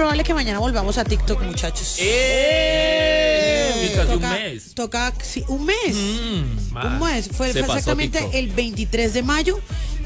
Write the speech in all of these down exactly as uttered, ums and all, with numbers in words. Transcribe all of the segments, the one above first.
probable que mañana volvamos a TikTok, muchachos. ¡Eh! Casi toca, un mes. Toca, sí, un mes. Mm, un mes. Fue, fue exactamente TikTok. El veintitrés de mayo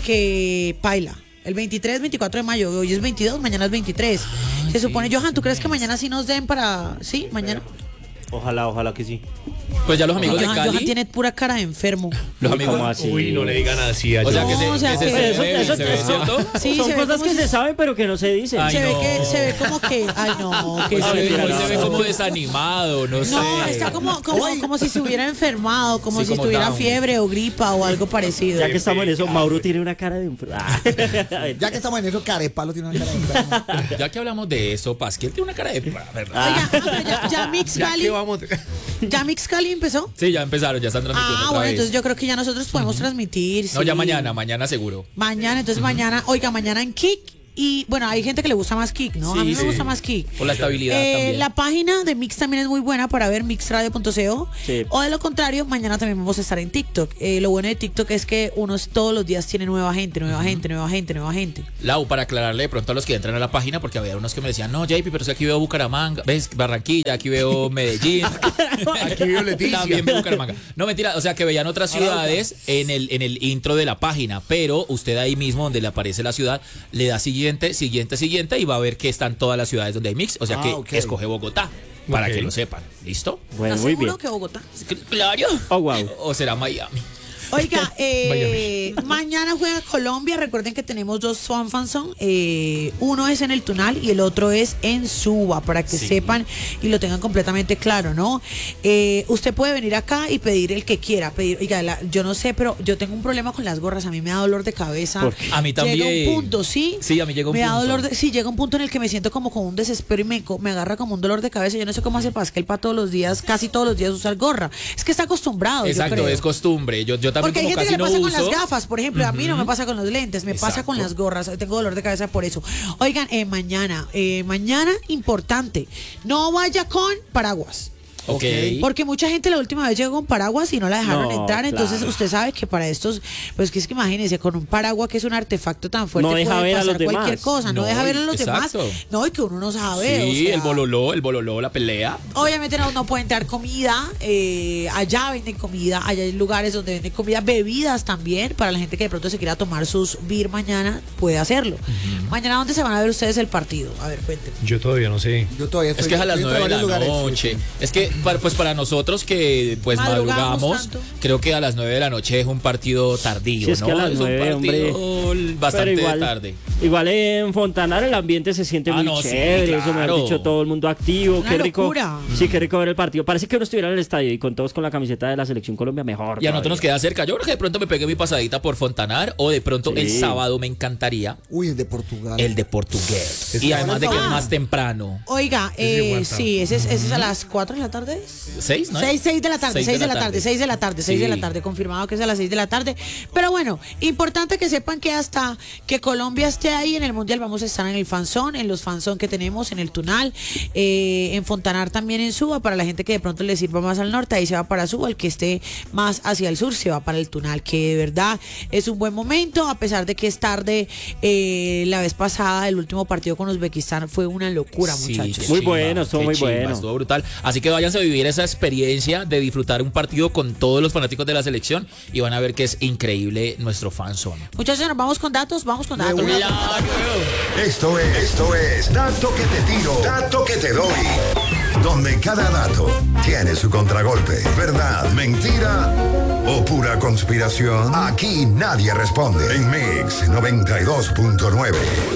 que paila. El veintitrés, veinticuatro de mayo. Hoy es veintidós, mañana es veintitrés. Ah, Se sí, supone, Johan, ¿tú crees que mañana sí nos den para...? ¿Sí? ¿Mañana? Ojalá, ojalá que sí. Pues ya los amigos Johan, de Cali. Johan tiene pura cara de enfermo. Los amigos así. Uy, no le digan así a O sea, yo. que se, No, o sea, que se, que se, eso- ve, eso- se ve, eso- ¿cierto? Sí, Son se ve cosas como que si- se saben pero que no se dicen. Ay, se, ve no. que, se ve como que... Ay, no, que Hoy sí. se, ve, hoy se ve no. como desanimado, no sé. No, está como, como, como si se hubiera enfermado, como Sí, si como tuviera down. fiebre o gripa o algo parecido. Ya que estamos en eso, Mauro tiene una cara de enfer- Ah. Ya que estamos en eso, Carepalo tiene una cara de enfermo. Ya que hablamos de eso, Pasquiel tiene una cara de... ¿verdad? Oiga, ah, ya, ya Mix Ya Cali, que vamos. ya Mix Cali empezó. Sí, ya empezaron, ya están transmitiendo Ah, otra bueno, vez. entonces yo creo que ya nosotros podemos transmitir. No, sí. ya mañana, mañana seguro. Mañana, entonces mañana, oiga, mañana en Kik. Y bueno, hay gente que le gusta más Kik, ¿no? Sí, a mí sí. me gusta más Kik. Por la estabilidad Eh, también. La página de Mix también es muy buena para ver mix radio punto co. Sí. O de lo contrario, mañana también vamos a estar en TikTok. Eh, lo bueno de TikTok es que uno todos los días tiene nueva gente, nueva gente, nueva gente, nueva gente. Lau, para aclararle de pronto a los que entran a la página, porque había unos que me decían, no, J P, pero es que aquí veo Bucaramanga, ves, Barranquilla, aquí veo Medellín. Aquí veo Leticia. También veo Bucaramanga. No, mentira, o sea, que veían otras ciudades en el, en el intro de la página, pero usted ahí mismo, donde le aparece la ciudad, le da siguiente, siguiente, siguiente, y va a ver que están todas las ciudades donde hay mix, o sea Ah, que ok. escoge Bogotá, para Ok. que lo sepan. ¿Listo? Bueno, ¿Estás muy seguro bien. que Bogotá? Claro. Oh, wow. O será Miami. Oiga, eh, mañana juega Colombia. Recuerden que tenemos dos Swan Fanson. Eh, uno es en el Tunal y el otro es en Suba, para que Sí. sepan y lo tengan completamente claro, ¿no? Eh, usted puede venir acá y pedir el que quiera. Pedir, oiga, la- yo no sé, pero yo tengo un problema con las gorras. A mí me da dolor de cabeza. ¿Por qué? A mí también. Llega un punto, ¿sí? Sí, a mí llega un me da punto. dolor de, sí, llega un punto en el que me siento como con un desespero y me, co- me agarra como un dolor de cabeza. Yo no sé cómo hace Pascal para todos los días, casi todos los días usar gorra. Es que está acostumbrado. yo Exacto, creo. es costumbre. Yo, yo también Porque hay como gente que casi le no pasa uso. con las gafas, por ejemplo. A mí no me pasa con los lentes, me pasa Exacto. con las gorras. Tengo dolor de cabeza por eso. Oigan, eh, mañana, eh, mañana importante, no vaya con paraguas. Ok. Porque mucha gente la última vez llegó con paraguas y no la dejaron No, entrar. Entonces claro. usted sabe que para estos, pues que es que imagínense, con un paraguas que es un artefacto tan fuerte, No deja puede ver a pasar los demás. cualquier cosa, no, No, deja ver a los exacto. demás. No, y que uno no sabe. Sí, o sea, el bololó, el bololó, la pelea. Obviamente no, no puede entrar comida, eh, allá venden comida, allá hay lugares donde venden comida, bebidas también, para la gente que de pronto se quiera tomar sus beer mañana, puede hacerlo. Mañana, ¿dónde se van a ver ustedes el partido? A ver, cuéntenme. Yo todavía no sé. Yo todavía Es estoy- que es a las estoy nueve de entre la varios lugares. noche. Es que, para- pues para nosotros que pues Madrugamos madrugamos, tanto. creo que a las nueve de la noche es un partido tardío, Sí, es ¿no? que a las es nueve, un partido bastante Pero igual, tarde. Igual en Fontanar el ambiente se siente Ah, muy no, sí, chévere, eso me claro. han dicho todo el mundo activo, Una qué rico. locura. Sí, qué rico ver el partido. Parece que uno estuviera en el estadio y con todos con la camiseta de la Selección Colombia mejor. Y a nosotros nos todavía. queda cerca. Yo creo que de pronto me pegué mi pasadita por Fontanar o de pronto Sí. el sábado me encantaría Uy, el de Portugal. el de Portugués. Es Y que además de que es Ah. más temprano. Oiga, Ese eh, aguanta. sí, ese es, ese es a las cuatro de la tarde. ¿Seis, no? Seis, seis de la tarde, seis de la tarde, seis de la tarde, seis de la Sí. tarde, confirmado que es a las seis de la tarde. Pero bueno, importante que sepan que hasta que Colombia esté ahí en el Mundial vamos a estar en el Fanzón, en los Fanzón que tenemos, en el Tunal, eh, en Fontanar también en Suba, para la gente que de pronto le sirva más al norte, ahí se va para Suba, el que esté más hacia el sur se va para el Tunal, que de verdad es un buen momento, a pesar de que es tarde, eh, la vez pasada el último partido con Uzbekistán fue una locura, Sí, muchachos. qué Muy chimba, bueno, estuvo qué muy chimba, bueno. Estuvo brutal. Así que váyanse a vivir esa experiencia de disfrutar un partido con todos los fanáticos de la selección y van a ver que es increíble nuestro fanzone. Muchachos, nos vamos con datos, vamos con datos. Esto es, esto es Dato que te tiro, Dato que te doy. Donde cada dato tiene su contragolpe. ¿Verdad? ¿Mentira? ¿O pura conspiración? Aquí nadie responde. En Mix noventa y dos punto nueve.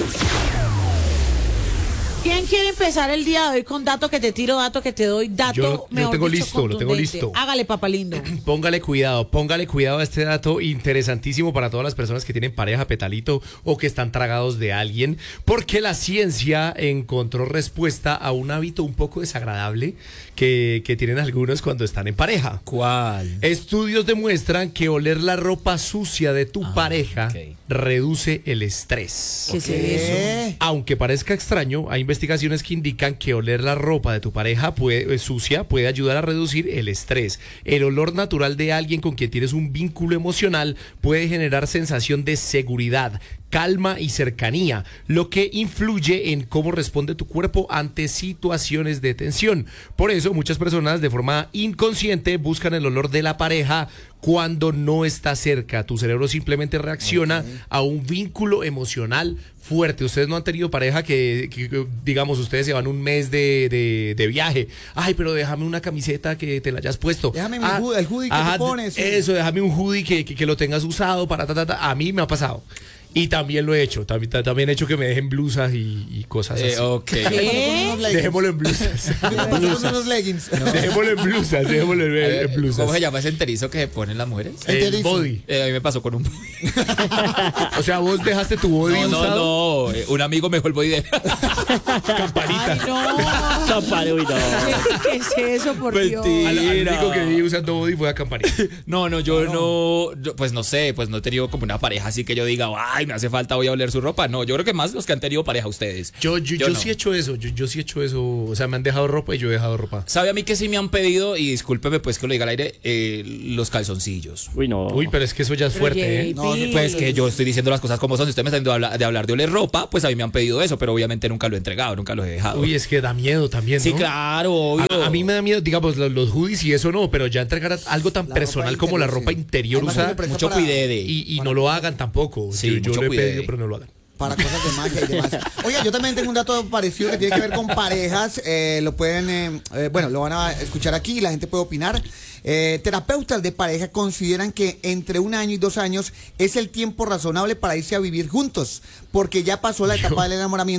¿Quién quiere empezar el día de hoy con dato que te tiro, dato que te doy, dato Yo- yo mejor tengo dicho, listo, lo tengo contundente? listo. Hágale, papá lindo. Póngale cuidado, póngale cuidado a este dato interesantísimo para todas las personas que tienen pareja petalito o que están tragados de alguien, porque la ciencia encontró respuesta a un hábito un poco desagradable que, que tienen algunos cuando están en pareja. ¿Cuál? Estudios demuestran que oler la ropa sucia de tu Ah, pareja ok. reduce el estrés. ¿Qué se ve eso? ¿Qué? Aunque parezca extraño, hay investigaciones que indican que oler la ropa de tu pareja puede, eh, sucia puede ayudar a reducir el estrés. El olor natural de alguien con quien tienes un vínculo emocional puede generar sensación de seguridad, calma y cercanía, lo que influye en cómo responde tu cuerpo ante situaciones de tensión. Por eso muchas personas de forma inconsciente buscan el olor de la pareja cuando no está cerca. Tu cerebro simplemente reacciona okay. a un vínculo emocional fuerte. Ustedes no han tenido pareja que, que, que digamos, ustedes se van un mes de, de, de viaje. Ay, pero déjame una camiseta que te la hayas puesto. Déjame ah, mi hoodie, el hoodie que ajá, te pones. Sí. Eso, déjame un hoodie que, que, que lo tengas usado para ta, ta, ta. A mí me ha pasado. Y también lo he hecho, también, también he hecho que me dejen blusas y, y cosas así. Eh, ok. ¿Qué? Dejémoslo en blusas. unos leggings. No. Dejémoslo en blusas, dejémoslo en, ver, en blusas. ¿Cómo se llama ese enterizo que se ponen las mujeres? El body. Eh, a mí me pasó con un body. O sea, vos dejaste tu body no, usado. No, no, eh, un amigo me dejó el body de... Campanita. Ay, no. Campana, uy, no. ¿Qué, qué es eso, por Mentira. Dios? Al, al único que vi usando body fue a Campanita. No, no, yo no. no, yo, pues no sé, pues no he tenido como una pareja así que yo diga, ay, me hace falta, voy a oler su ropa. No, yo creo que más los que han tenido pareja ustedes. Yo, yo, yo, yo no. sí he hecho eso, yo, yo sí he hecho eso. O sea, me han dejado ropa y yo he dejado ropa. ¿Sabe a mí que sí me han pedido, y discúlpeme pues que lo diga al aire, eh, los calzoncillos? Uy, no. Uy, pero es que eso ya es Pero, fuerte, ¿eh? J P, Pues que yo estoy diciendo las cosas como son. Si usted me está diciendo de hablar de oler ropa, pues a mí me han pedido eso, pero obviamente nunca lo he entregado, nunca lo he dejado. Uy, es que da miedo también, ¿no? Sí, claro, obvio. A, a mí me da miedo, digamos, los, los hoodies y eso no, pero ya entregar algo tan La personal ropa como la interior, ropa sí. interior Además, usada. se presta Mucho para- cuidede. Y, y Para- no lo hagan tampoco. Sí, yo yo mucho lo he cuidado. pedido, pero no lo hagan. Para cosas de magia y demás. Oiga, yo también tengo un dato parecido que tiene que ver con parejas. Eh, lo pueden, eh, eh, bueno, lo van a escuchar aquí y la gente puede opinar. Eh, terapeutas de pareja consideran que entre un año y dos años es el tiempo razonable para irse a vivir juntos, porque ya pasó la etapa del enamoramiento.